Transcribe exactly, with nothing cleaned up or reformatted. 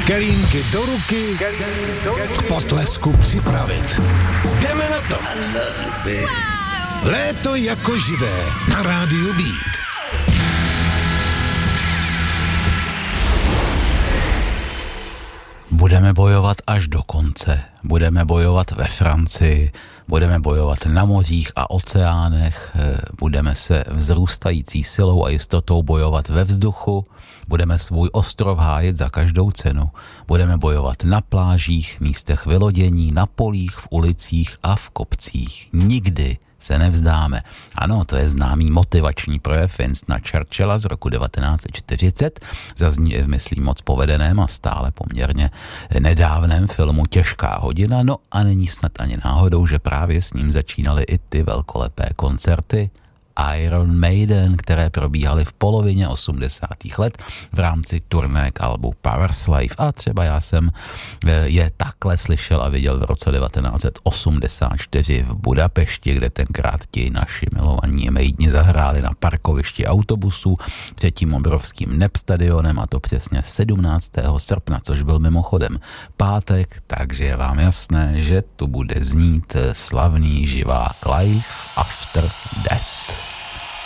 Kelímky do ruky, k potlesku připravit. Jdeme na to. Léto jako živé na rádiu Beat. Budeme bojovat až do konce. Budeme bojovat ve Francii, budeme bojovat na mořích a oceánech, budeme se vzrůstající silou a jistotou bojovat ve vzduchu, budeme svůj ostrov hájit za každou cenu, budeme bojovat na plážích, místech vylodění, na polích, v ulicích a v kopcích. Nikdy se nevzdáme. Ano, to je známý motivační projev Winstona Churchilla z roku devatenáct set čtyřicet, zazní i v myslím moc povedeném a stále poměrně nedávném filmu Těžká hodina, no a není snad ani náhodou, že právě s ním začínaly i ty velkolepé koncerty Iron Maiden, které probíhaly v polovině osmdesátých let v rámci turné k albu Power Slave. A třeba já jsem je takhle slyšel a viděl v roce devatenáct set osmdesát čtyři v Budapešti, kde tenkrát ti naši milovaní Maideni zahráli na parkovišti autobusů před tím obrovským Nep stadionem, a to přesně sedmnáctého srpna, což byl mimochodem pátek, takže je vám jasné, že tu bude znít slavný živák Live After Death.